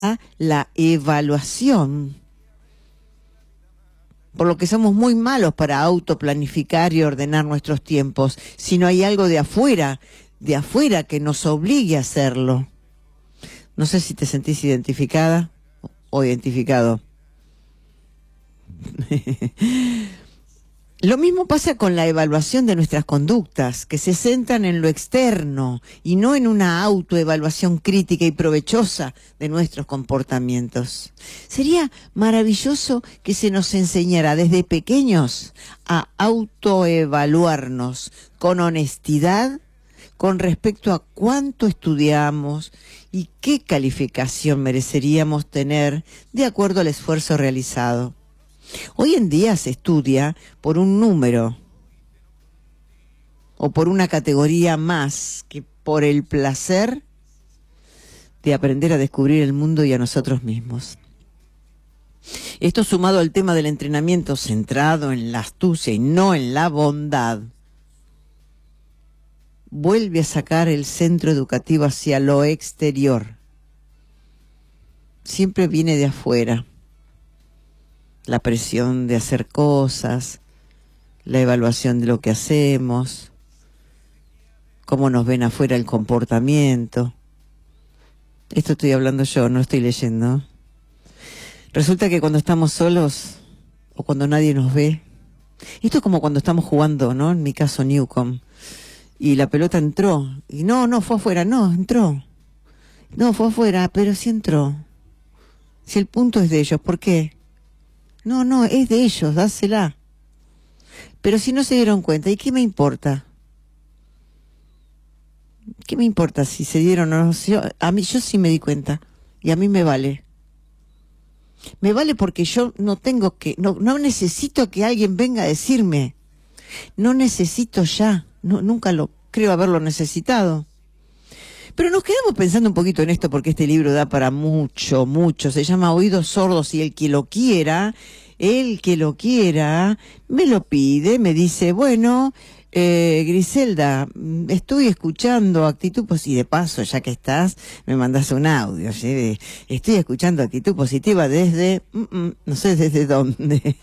la evaluación, por lo que somos muy malos para autoplanificar y ordenar nuestros tiempos, si no hay algo de afuera que nos obligue a hacerlo. No sé si te sentís identificada o identificado. Lo mismo pasa con la evaluación de nuestras conductas, que se centran en lo externo y no en una autoevaluación crítica y provechosa de nuestros comportamientos. Sería maravilloso que se nos enseñara desde pequeños a autoevaluarnos con honestidad con respecto a cuánto estudiamos y qué calificación mereceríamos tener de acuerdo al esfuerzo realizado. Hoy en día se estudia por un número o por una categoría más que por el placer de aprender a descubrir el mundo y a nosotros mismos. Esto sumado al tema del entrenamiento centrado en la astucia y no en la bondad, vuelve a sacar el centro educativo hacia lo exterior. Siempre viene de afuera. La presión de hacer cosas, la evaluación de lo que hacemos, cómo nos ven afuera el comportamiento. Esto estoy hablando yo, no estoy leyendo. Resulta que cuando estamos solos o cuando nadie nos ve, esto es como cuando estamos jugando, ¿no? En mi caso Newcomb, y la pelota entró, y no fue afuera, no, entró. No, fue afuera, pero sí entró. Si el punto es de ellos, ¿por qué? No, es de ellos, dásela. Pero si no se dieron cuenta, ¿y qué me importa? ¿Qué me importa si se dieron o no? Yo sí me di cuenta, y a mí me vale. Me vale porque yo no necesito que alguien venga a decirme. No necesito ya, nunca lo creo haberlo necesitado. Pero nos quedamos pensando un poquito en esto porque este libro da para mucho, se llama Oídos Sordos, y el que lo quiera, me lo pide, me dice, bueno, Griselda, estoy escuchando Actitud Positiva, y de paso, ya que estás, me mandas un audio, ¿sí? Estoy escuchando Actitud Positiva desde, no sé desde dónde,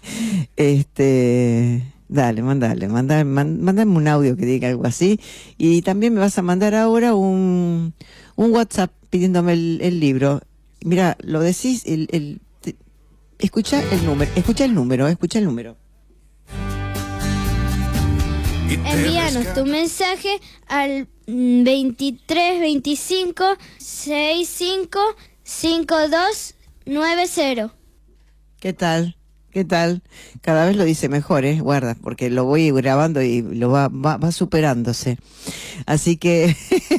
dale, mandame un audio que diga algo así, y también me vas a mandar ahora un WhatsApp pidiéndome el libro. Mira, lo decís, escucha el número. Envíanos tu mensaje al 2325 65 5290. ¿Qué tal? Cada vez lo dice mejor, guarda, porque lo voy grabando y lo va superándose. Así que,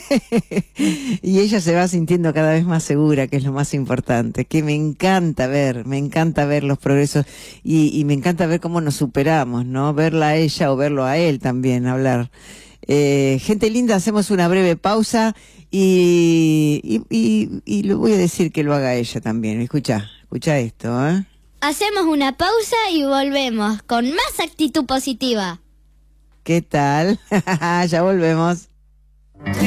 y ella se va sintiendo cada vez más segura, que es lo más importante, que me encanta ver los progresos y me encanta ver cómo nos superamos, ¿no? Verla a ella o verlo a él también, hablar. Gente linda, hacemos una breve pausa y le voy a decir que lo haga ella también. Escucha esto, ¿eh? Hacemos una pausa y volvemos con más actitud positiva. ¿Qué tal? Ya volvemos.